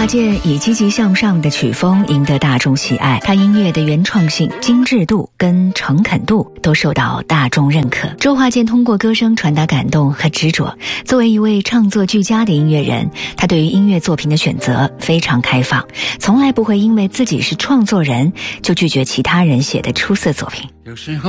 健以积极向上的曲风赢得大众喜爱，他音乐的原创性、精致度跟诚恳度都受到大众认可。周华健通过歌声传达感动和执着。作为一位创作俱佳的音乐人，他对于音乐作品的选择非常开放，从来不会因为自己是创作人就拒绝其他人写的出色作品。 有时候